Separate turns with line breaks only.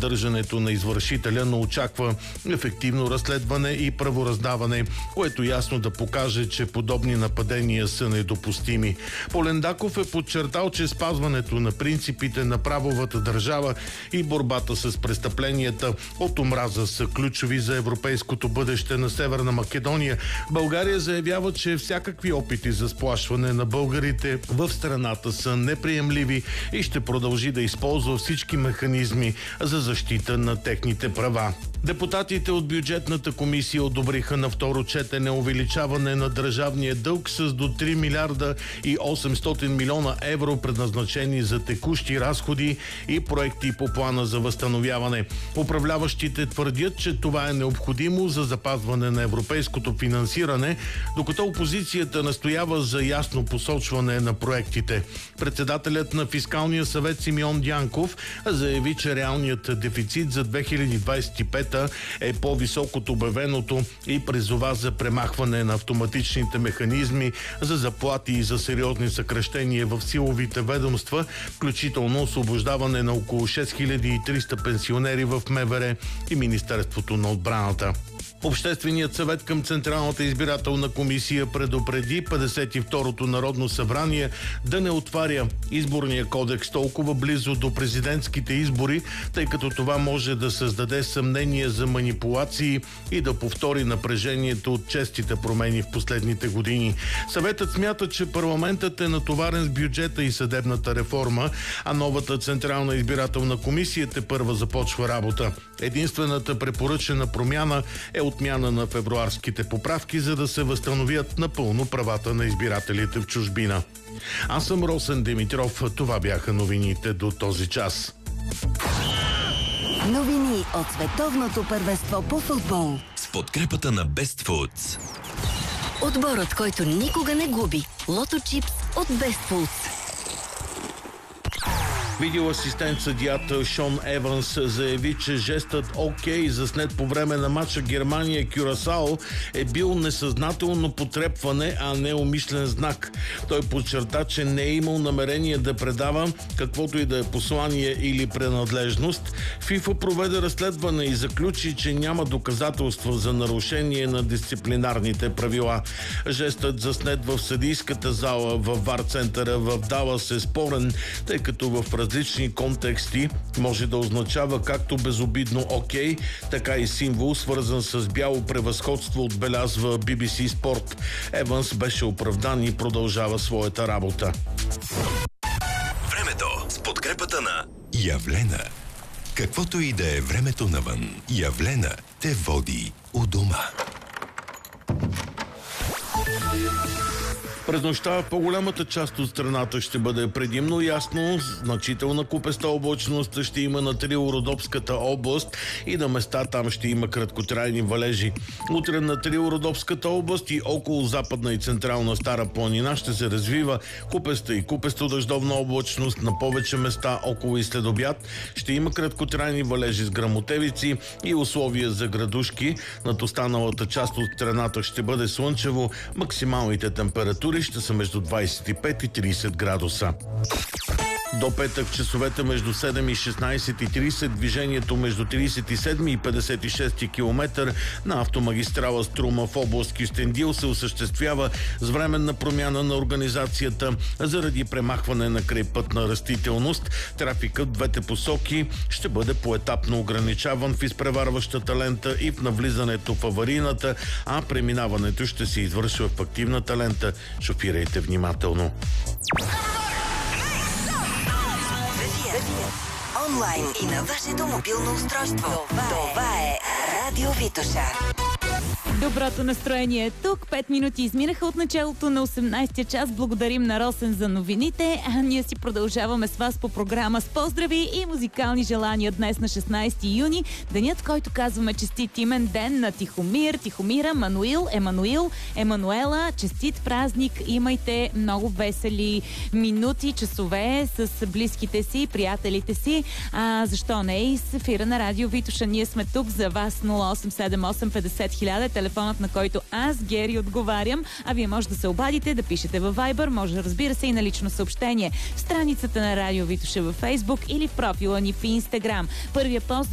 задържането на извършителя, но очаква ефективно разследване и правораздаване, което ясно да покаже, че подобни нападения са недопустими. Полендаков е подчертал, че спазването на принципите на правовата държава и борбата с престъпленията от омраза са ключови за европейското бъдеще на Северна Македония. България заявява, че всякакви опити за сплашване на българите в страната са неприемливи и ще продължи да използва всички механизми за защита на техните права. Депутатите от бюджетната комисия одобриха на второ четене увеличаване на държавния дълг с до 3 милиарда и 800 милиона евро, предназначени за текущи разходи и проекти по плана за възстановяване. Управляващите твърдят, че това е необходимо за запазване на европейското финансиране, докато опозицията настоява за ясно посочване на проектите. Председателят на Фискалния съвет Симеон Дянков заяви, че реалният дефицит за 2025 е по-висок от обявеното и призова за премахване на автоматичните механизми за заплати и за сериозни съкращения в силовите ведомства, включително освобождаване на около 6300 пенсионери в МВР и Министерството на отбраната. Общественият съвет към Централната избирателна комисия предупреди 52-то Народно събрание да не отваря изборния кодекс толкова близо до президентските избори, тъй като това може да създаде съмнение за манипулации и да повтори напрежението от честите промени в последните години. Съветът смята, че парламентът е натоварен с бюджета и съдебната реформа, а новата Централна избирателна комисия тепърва започва работа. Единствената препоръчена промяна е отмяна на февруарските поправки, за да се възстановят напълно правата на избирателите в чужбина. Аз съм Росен Димитров. Това бяха новините до този час.
Новини от световното първенство по футбол
с подкрепата на Best Foods.
Отборът, който никога не губи. Лото чипс от Best Foods.
Видеоасистент съдията Шон Еванс заяви, че жестът окей, заснет по време на матча Германия-Кюрасао, е бил несъзнателно потрепване, а не умишлен знак. Той подчерта, че не е имал намерение да предава каквото и да е послание или принадлежност. ФИФА проведе разследване и заключи, че няма доказателства за нарушение на дисциплинарните правила. Жестът, заснет в съдийската зала във ВАР центъра в Далас, е спорен, тъй като в различни контексти може да означава както безобидно окей, така и символ, свързан с бяло превъзходство, отбелязва BBC Sport. Еванс беше оправдан и продължава своята работа.
Времето с подкрепата на Явлена. Каквото и да е времето навън, Явлена те води у дома.
През нощта в по-голямата част от страната ще бъде предимно ясно, значителна купеста облачност ще има на Трило-Родопската област и на места там ще има краткотрайни валежи. Утре на Трило-Родопската област и около западна и централна Стара планина ще се развива купеста и купесто-дъждовна облачност на повече места около и след обяд. Ще има краткотрайни валежи с гръмотевици и условия за градушки. Над останалата част от страната ще бъде слънчево, максималните температури ще са между 25 и 30 градуса. До петък часовете между 7 и 16:30 движението между 37 и 56 км на автомагистрала Струма в област Кюстендил се осъществява с временна промяна на организацията заради премахване на крайпътна растителност. Трафикът в двете посоки ще бъде поетапно ограничаван в изпреварващата лента и в навлизането в аварийната, а преминаването ще се извършва в активната лента. Шофирайте внимателно.
Онлайн и на вашето мобилно устройство. Това е Радио Витоша.
Доброто настроение е тук. 5 минути изминаха от началото на 18-я час. Благодарим на Росен за новините. А ние си продължаваме с вас по програма с поздрави и музикални желания днес на 16 юни. Денят, който казваме честит имен ден на Тихомир, Тихомира, Мануил, Емануил, Емануела. Честит празник. Имайте много весели минути, часове с близките си, приятелите си. Защо не и с ефира на Радио Витоша. Ние сме тук за вас. 0878 50 000, телефонът, на който аз, Гери, отговарям, а вие може да се обадите, да пишете във Viber, може, разбира се, и на лично съобщение в страницата на Радио Витоша във Facebook или в профила ни в Instagram. Първия пост